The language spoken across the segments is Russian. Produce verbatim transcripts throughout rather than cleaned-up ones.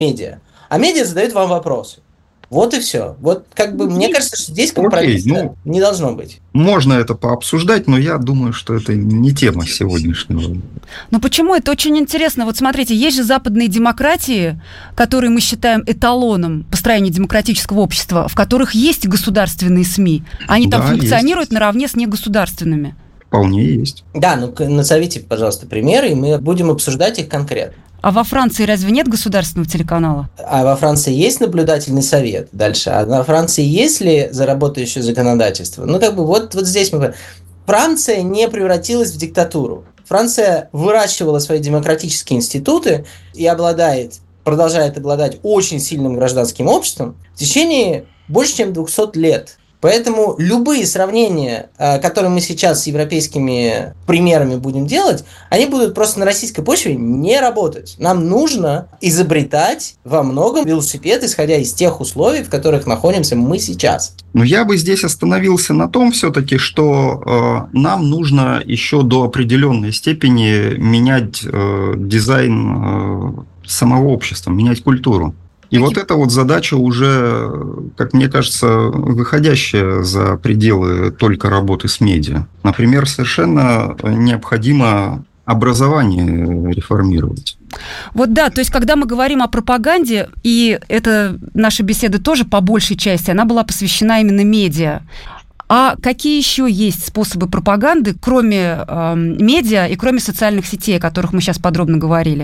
медиа. А медиа задают вам вопросы. Вот и все. Вот как бы мне кажется, что здесь компромисса Окей, ну, не должно быть. Можно это пообсуждать, но я думаю, что это не тема сегодняшнего. Ну почему? Это очень интересно. Вот смотрите, есть же западные демократии, которые мы считаем эталоном построения демократического общества, в которых есть государственные СМИ. Они там Да, функционируют есть. наравне с негосударственными. Вполне есть. Да, ну назовите, пожалуйста, примеры, и мы будем обсуждать их конкретно. А во Франции разве нет государственного телеканала? А во Франции есть наблюдательный совет дальше? А во Франции есть ли заработающее законодательство? Ну, как бы вот, вот здесь мы... Франция не превратилась в диктатуру. Франция выращивала свои демократические институты и обладает, продолжает обладать очень сильным гражданским обществом в течение больше, чем двухсот лет. Поэтому любые сравнения, которые мы сейчас с европейскими примерами будем делать, они будут просто на российской почве не работать. Нам нужно изобретать во многом велосипед, исходя из тех условий, в которых находимся мы сейчас. Но я бы здесь остановился на том все-таки, что э, нам нужно еще до определенной степени менять э, дизайн э, самого общества, менять культуру. И вот эта вот задача уже, как мне кажется, выходящая за пределы только работы с медиа. Например, совершенно необходимо образование реформировать. Вот да, то есть когда мы говорим о пропаганде, и это наша беседа тоже по большей части, она была посвящена именно медиа. А какие еще есть способы пропаганды, кроме э, медиа и кроме социальных сетей, о которых мы сейчас подробно говорили?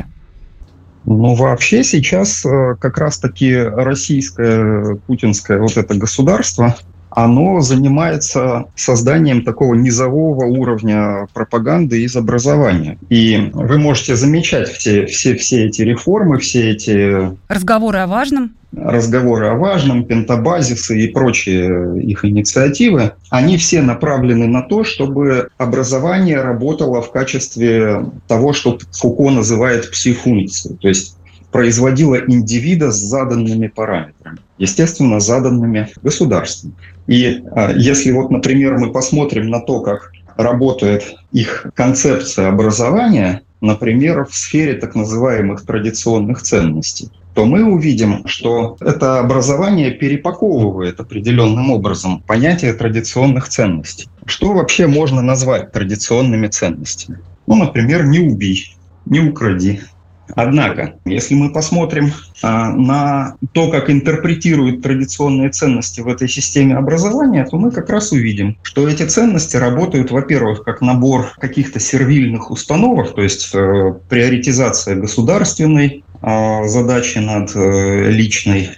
Ну, вообще сейчас как раз-таки российское, путинское вот это государство, оно занимается созданием такого низового уровня пропаганды из образования. И вы можете замечать все, все, все эти реформы, все эти... Разговоры о важном. Разговоры о важном, пентобазисы и прочие их инициативы, они все направлены на то, чтобы образование работало в качестве того, что Фуко называет пси-функцией, то есть производило индивида с заданными параметрами, естественно, заданными государством. И а, если вот, например, мы посмотрим на то, как работает их концепция образования, например, в сфере так называемых традиционных ценностей, то мы увидим, что это образование перепаковывает определенным образом понятие традиционных ценностей. Что вообще можно назвать традиционными ценностями? Ну, например, не убей, не укради. Однако, если мы посмотрим а, на то, как интерпретируют традиционные ценности в этой системе образования, то мы как раз увидим, что эти ценности работают, во-первых, как набор каких-то сервильных установок, то есть э, приоритизация государственной э, задачи над э, личной,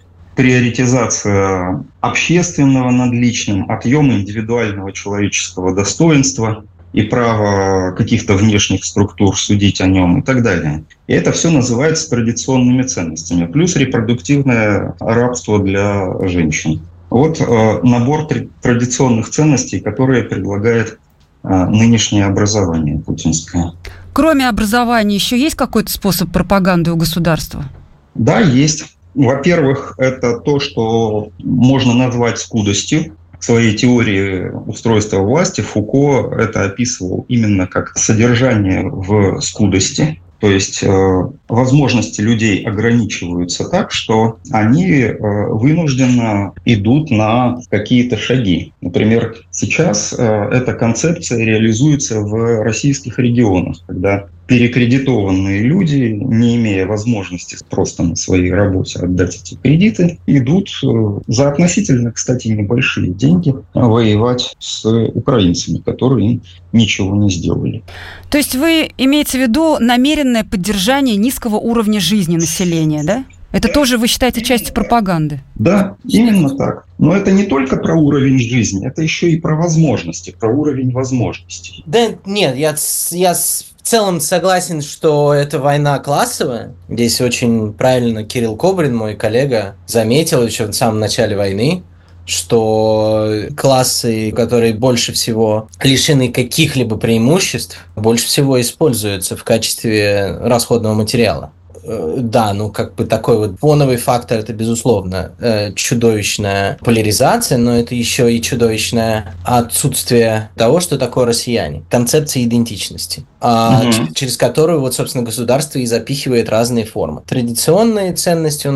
приоритизация общественного над личным, отъем индивидуального человеческого достоинства и право каких-то внешних структур судить о нем и так далее. И это все называется традиционными ценностями. Плюс репродуктивное рабство для женщин. Вот э, набор традиционных ценностей, которые предлагает э, нынешнее образование путинское. Кроме образования еще есть какой-то способ пропаганды у государства? Да, есть. Во-первых, это то, что можно назвать скудостью. В своей теории устройства власти Фуко это описывал именно как содержание в скудости. То есть э, возможности людей ограничиваются так, что они э, вынужденно идут на какие-то шаги. Например, сейчас э, эта концепция реализуется в российских регионах, когда перекредитованные люди, не имея возможности просто на своей работе отдать эти кредиты, идут за относительно, кстати, небольшие деньги воевать с украинцами, которые им ничего не сделали. То есть вы имеете в виду намеренное поддержание низкого уровня жизни населения, да? Это тоже, вы считаете, частью пропаганды? Да, именно так. Но это не только про уровень жизни, это еще и про возможности, про уровень возможностей. Да нет, я, я в целом согласен, что это война классовая. Здесь очень правильно Кирилл Кобрин, мой коллега, заметил еще в самом начале войны, что классы, которые больше всего лишены каких-либо преимуществ, больше всего используются в качестве расходного материала. Да, ну как бы такой вот фоновый фактор, это безусловно чудовищная поляризация, но это еще и чудовищное отсутствие того, что такое россияне, концепция идентичности, угу. через которую вот, собственно, государство и запихивает разные формы. Традиционные ценности у нас